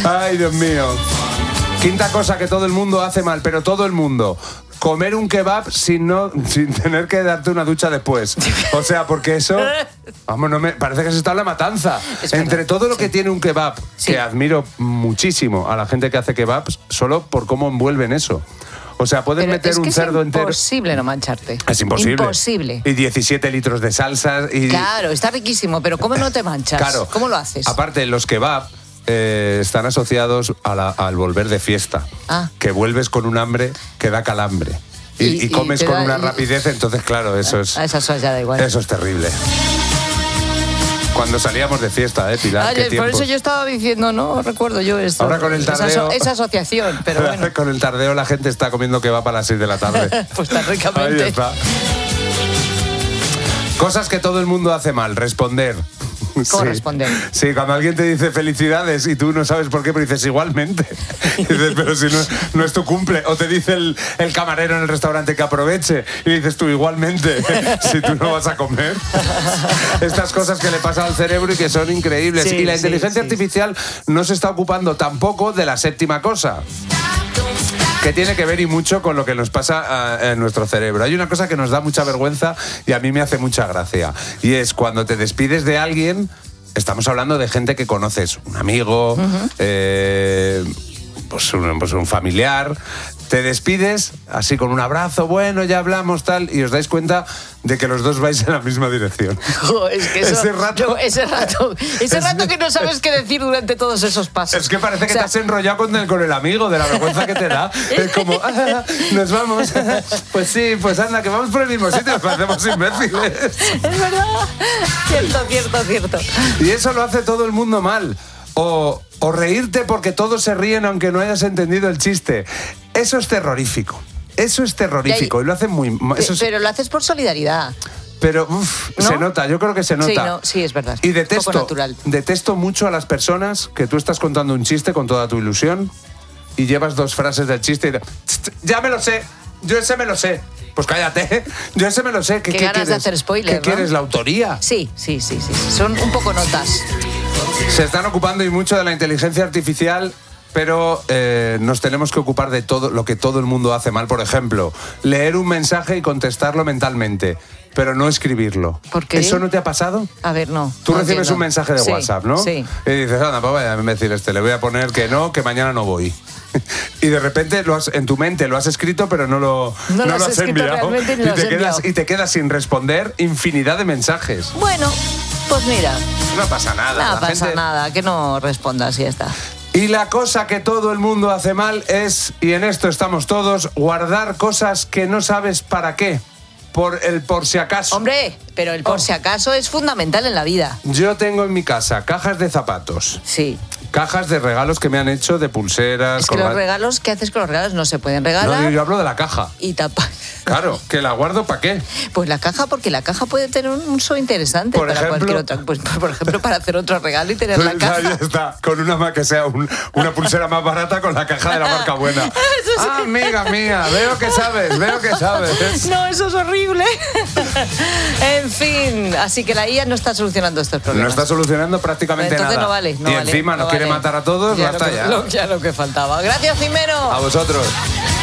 Ay, Dios mío. Quinta cosa que todo el mundo hace mal, pero todo el mundo. Comer un kebab sin tener que darte una ducha después. O sea, porque eso... Vamos, parece que se está en la matanza. Entre todo lo que tiene un kebab, que admiro muchísimo a la gente que hace kebabs, solo por cómo envuelven eso. O sea, pueden meter un cerdo entero... Es imposible no mancharte. Es imposible. Imposible. Y 17 litros de salsa y... Claro, está riquísimo, pero ¿cómo no te manchas? Claro. ¿Cómo lo haces? Aparte, los kebab están asociados al volver de fiesta. Que vuelves con un hambre que da calambre. Y comes con una rapidez, entonces, claro, eso es... A esas horas ya da igual. Eso es terrible. Cuando salíamos de fiesta, Pilar, qué tiempo. Por eso yo estaba diciendo, no recuerdo yo esto. Ahora con el tardeo... Esa asociación, pero bueno. Con el tardeo la gente está comiendo kebab a las 6 de la tarde. Pues tan ricamente. Ahí está. Cosas que todo el mundo hace mal. Responder. Corresponder. Sí, cuando alguien te dice felicidades y tú no sabes por qué, pero dices igualmente. Y dices, pero si no es tu cumple. O te dice el camarero en el restaurante que aproveche y dices tú igualmente, si tú no vas a comer. Estas cosas que le pasan al cerebro y que son increíbles. Y la inteligencia artificial no se está ocupando tampoco de la séptima cosa, que tiene que ver y mucho con lo que nos pasa en nuestro cerebro. Hay una cosa que nos da mucha vergüenza y a mí me hace mucha gracia. Y es cuando te despides de alguien, estamos hablando de gente que conoces, un amigo, pues un familiar. Te despides así con un abrazo, bueno, ya hablamos, tal, y os dais cuenta de que los dos vais en la misma dirección. Es que eso, ese rato que no sabes qué decir durante todos esos pasos. Es que parece que te has enrollado con el amigo, de la vergüenza que te da. Es como, nos vamos. Pues sí, pues anda, que vamos por el mismo sitio, nos parecemos imbéciles. Es verdad. Cierto. Y eso lo hace todo el mundo mal. O reírte porque todos se ríen aunque no hayas entendido el chiste. Eso es terrorífico. Y lo hacen muy... Pero lo haces por solidaridad. Pero ¿no? Se nota, yo creo que se nota. Sí, es verdad. Y detesto mucho a las personas que tú estás contando un chiste con toda tu ilusión y llevas 2 frases del chiste y ya me lo sé, yo ese me lo sé. Pues cállate, yo ese me lo sé. ¿Qué ganas de hacer spoiler? ¿Qué quieres, la autoría? Sí. Son un poco notas. Se están ocupando y mucho de la inteligencia artificial, pero nos tenemos que ocupar de todo lo que todo el mundo hace mal. Por ejemplo, leer un mensaje y contestarlo mentalmente, pero no escribirlo. ¿Por qué? ¿Eso no te ha pasado? A ver, no. Tú recibes un mensaje de WhatsApp, ¿no? Sí. Y dices, anda, pues vaya imbécil le voy a poner que no, que mañana no voy. Y de repente en tu mente lo has escrito, pero no lo has enviado. Y te quedas sin responder infinidad de mensajes. Bueno, pues mira. No pasa nada. No pasa nada, que no respondas y ya está. Y la cosa que todo el mundo hace mal es, y en esto estamos todos, guardar cosas que no sabes para qué. Por si acaso. Hombre, pero el por si acaso es fundamental en la vida. Yo tengo en mi casa cajas de zapatos. Sí. Cajas de regalos que me han hecho, de pulseras. Es que los regalos, ¿qué haces con los regalos? No se pueden regalar. No, yo hablo de la caja. Y tapa. Claro, que la guardo ¿para qué? Pues la caja, porque la caja puede tener un uso interesante para cualquier otra. Pues por ejemplo, para hacer otro regalo y tener la caja. Ahí está, con una que sea una pulsera más barata con la caja de la marca buena. Eso sí. Ah, amiga mía, veo que sabes. No, eso es horrible. En fin, así que la IA no está solucionando estos problemas. No está solucionando prácticamente nada. Entonces no vale. Y encima nos quiere matar a todos, basta ya. Ya lo que faltaba. Gracias, Jimeno. A vosotros.